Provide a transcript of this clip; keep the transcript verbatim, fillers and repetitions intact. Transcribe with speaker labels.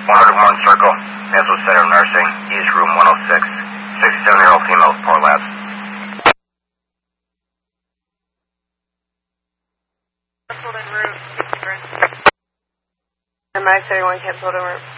Speaker 1: one oh one Circle, Nasal Center Nursing, East Room one oh six. sixty-seven-year-old female, poor labs.
Speaker 2: Canceled en route. M I thirty-one canceled en route.